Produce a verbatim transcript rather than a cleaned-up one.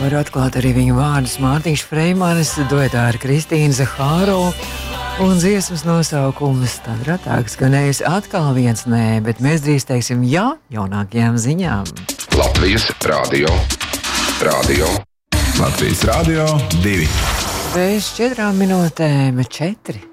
var atklāt arī viņu vārdus Mārtiņš Freimanis, duetā ar Kristīnu Zahāro, un dziesmas nosaukums tad ratāks, ka nevis atkal viens nē, bet mēs drīz teiksim jā jaunākajām ziņām. Latvijas Rādio. Rādio. Latvijas Rādio divi. Bez četrām minūtēm četri.